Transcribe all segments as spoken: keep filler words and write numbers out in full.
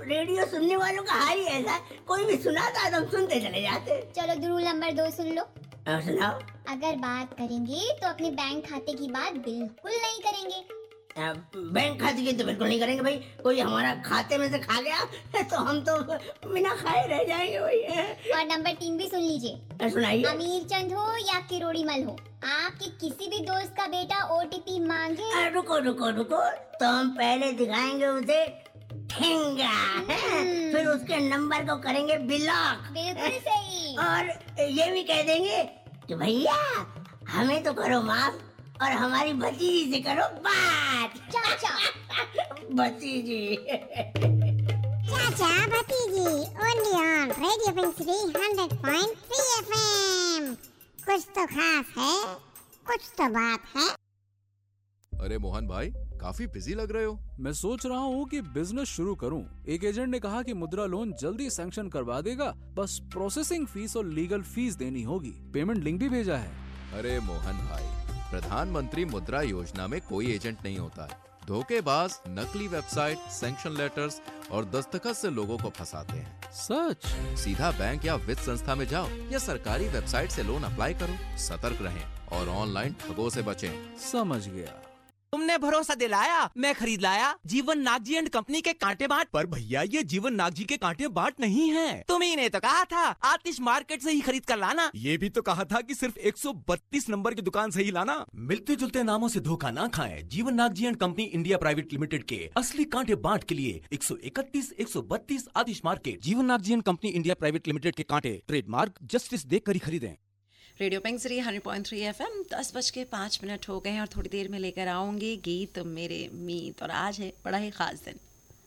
Radio सुनने वालों का हाल ही ऐसा है, कोई भी सुनाता तो हम सुनते चले जाते। चलो रूल नंबर दो सुन लो। अब सुनाओ। अगर बात करेंगे तो अपने बैंक खाते की बात बिल्कुल नहीं करेंगे। बैंक खाते की तो बिल्कुल नहीं करेंगे भाई। कोई हमारा खाते में से खा गया तो हम तो बिना खाए रह जाएंगे भाई। और नंबर तीन भी सुन लीजिए। सुनाइए। अमीर चंद हो या किरोड़ी मल हो, आपके किसी भी दोस्त का बेटा ओटीपी मांगे, रुको रुको रुको तो हम पहले दिखाएंगे उसे ठेंगा, फिर उसके नंबर को करेंगे ब्लॉक। बिल्कुल सही। और ये भी कह देंगे कि भैया हमें तो करो माफ और हमारी भतीजी से करो बात। चाचा भतीजी चाचा भतीजी only on radio पिंसरी hundred point three FM. कुछ तो खास है, कुछ तो बात है। अरे मोहन भाई, काफी बिजी लग रहे हो। मैं सोच रहा हूँ कि बिजनेस शुरू करूँ। एक एजेंट ने कहा कि मुद्रा लोन जल्दी सैंक्शन करवा देगा, बस प्रोसेसिंग फीस और लीगल फीस देनी होगी। पेमेंट लिंक भी भेजा है। अरे मोहन भाई, प्रधानमंत्री मुद्रा योजना में कोई एजेंट नहीं होता है। धोखेबाज नकली वेबसाइट, सैंक्शन लेटर्स और दस्तखत से लोगों को फंसाते हैं। सच? सीधा बैंक या वित्त संस्था में जाओ या सरकारी वेबसाइट से लोन अप्लाई करो। सतर्क रहें और ऑनलाइन ठगों से बचें। समझ गया। तुमने भरोसा दिलाया, मैं खरीद लाया जीवन नागजी एंड कंपनी के कांटे बाट। पर भैया ये जीवन नागजी के कांटे बाट नहीं है। तुम्ही ने तो कहा था आतिश मार्केट से ही खरीद कर लाना। ये भी तो कहा था कि सिर्फ एक सौ बत्तीस नंबर की दुकान से ही लाना। मिलते जुलते नामों से धोखा ना खाएं। जीवन Nagji and company India private limited के असली कांटे बाट के लिए एक सौ इकतीस, एक सौ बत्तीस आतिश मार्केट। जीवन Nagji and company India private limited के कांटे ट्रेडमार्क जस्टिस देख कर ही खरीदें। Radio पिंसरी hundred point three FM. दस बज के पाँच मिनट हो गए हैं और थोड़ी देर में लेकर आऊंगी गीत मेरे मीत। और आज है बड़ा ही खास दिन।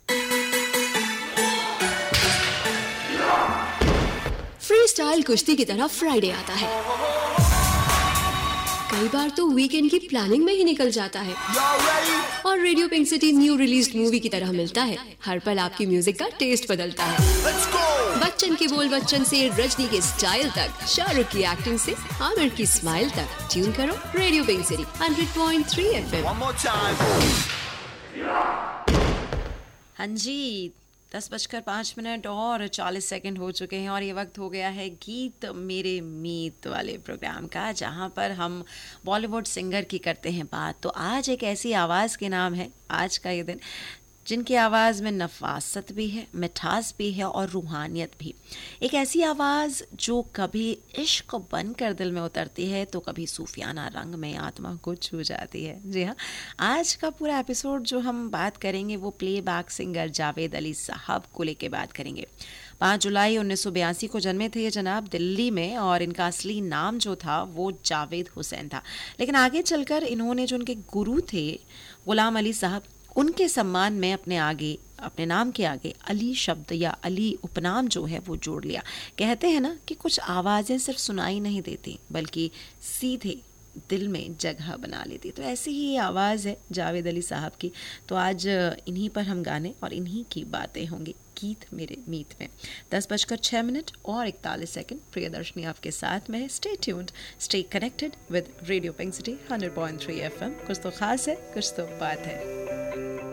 फ्री स्टाइल कुश्ती की तरह फ्राइडे आता है, कई बार तो वीकेंड की प्लानिंग में ही निकल जाता है। और radio pink city new release movie की तरह मिलता है। हर पल आपकी म्यूजिक का टेस्ट बदलता है। बच्चन के बोल बच्चन से रजनी के स्टाइल तक, शाहरुख की एक्टिंग से आमिर की स्माइल तक, ट्यून करो radio pink city hundred point three FM. हाँ जी, दस बजकर पाँच मिनट और चालीस सेकंड हो चुके हैं और ये वक्त हो गया है गीत मेरे मीत वाले प्रोग्राम का, जहाँ पर हम बॉलीवुड सिंगर की करते हैं बात। तो आज एक ऐसी आवाज़ के नाम है आज का ये दिन, जिनकी आवाज़ में नफासत भी है, मिठास भी है और रूहानियत भी। एक ऐसी आवाज़ जो कभी इश्क बनकर दिल में उतरती है तो कभी सूफियाना रंग में आत्मा को छू जाती है। जी हाँ, आज का पूरा एपिसोड जो हम बात करेंगे वो प्लेबैक सिंगर जावेद अली साहब को लेके बात करेंगे। पाँच जुलाई उन्नीस सौ बयासी को जन्मे थे ये जनाब दिल्ली में, और इनका असली नाम जो था वो जावेद हुसैन था। लेकिन आगे चलकर इन्होंने जो उनके गुरु थे गुलाम अली साहब, उनके सम्मान में अपने आगे अपने नाम के आगे अली शब्द या अली उपनाम जो है वो जोड़ लिया। कहते हैं ना कि कुछ आवाज़ें सिर्फ सुनाई नहीं देती बल्कि सीधे दिल में जगह बना लेती। तो ऐसी ही आवाज़ है जावेद अली साहब की। तो आज इन्हीं पर हम गाने और इन्हीं की बातें होंगी गीत मेरे मीत में। दस बजकर छः मिनट और इकतालीस सेकंड। प्रियदर्शनी आपके साथ में। Stay tuned, stay connected with radio pink city hundred point three FM. कुछ तो खास है, कुछ तो बात है।